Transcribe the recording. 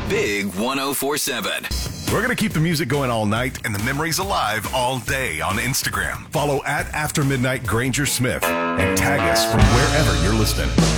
Big 104.7. We're going to keep the music going all night and the memories alive all day on Instagram. Follow at After Midnight Granger Smith and tag us from wherever you're listening.